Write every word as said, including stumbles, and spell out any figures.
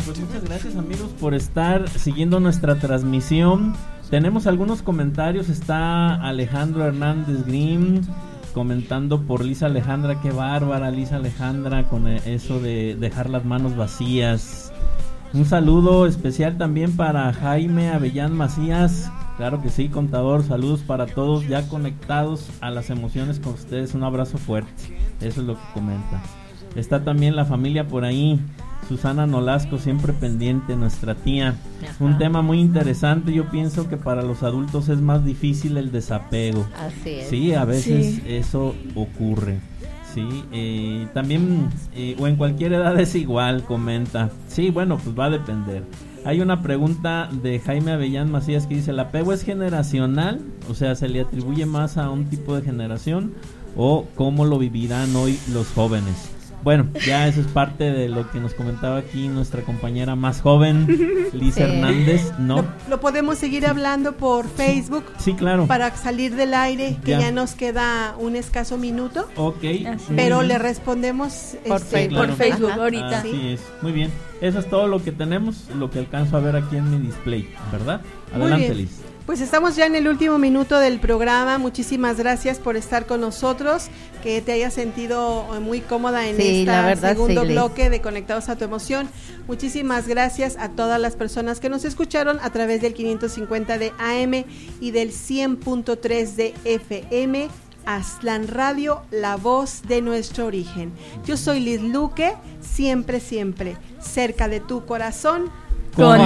Pues muchas gracias, amigos, por estar siguiendo nuestra transmisión. Tenemos algunos comentarios. Está Alejandro Hernández Grimm comentando por Lisa Alejandra. Qué bárbara Lisa Alejandra con eso de dejar las manos vacías. Un saludo especial también para Jaime Avellán Macías. Claro que sí, contador. Saludos para todos ya conectados a las emociones con ustedes. Un abrazo fuerte. Eso es lo que comenta. Está también la familia por ahí. Susana Nolasco, siempre pendiente, nuestra tía. Ajá. Un tema muy interesante. Yo pienso que para los adultos es más difícil el desapego. Así es. Sí, a veces sí. eso ocurre. Sí, eh, también, eh, o en cualquier edad es igual, comenta. Sí, bueno, pues va a depender. Hay una pregunta de Jaime Avellán Macías que dice: ¿el apego es generacional? O sea, ¿se le atribuye más a un tipo de generación? ¿O cómo lo vivirán hoy los jóvenes? Bueno, ya eso es parte de lo que nos comentaba aquí nuestra compañera más joven, Liz sí. Hernández, ¿no? Lo, lo podemos seguir sí. hablando por Facebook. Sí, claro. Para salir del aire, que ya, ya nos queda un escaso minuto. Ok. Pero le respondemos por, este, Facebook, claro. por Facebook Ajá. ahorita. Así ¿sí? es, muy bien. Eso es todo lo que tenemos, lo que alcanzo a ver aquí en mi display, ¿verdad? Adelante, Liz. Pues estamos ya en el último minuto del programa. Muchísimas gracias por estar con nosotros, que te hayas sentido muy cómoda en sí, este segundo sí, bloque Liz. de Conectados a tu Emoción. Muchísimas gracias a todas las personas que nos escucharon a través del quinientos cincuenta de A M y del cien punto tres de F M. Aztlán Radio, la voz de nuestro origen. Yo soy Liz Luque, siempre, siempre cerca de tu corazón. Con, con